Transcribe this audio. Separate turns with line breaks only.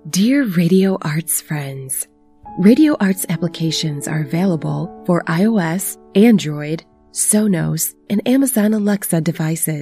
Dear Radio Arts friends, Radio Arts applications are available for iOS, Android, Sonos, and Amazon Alexa devices.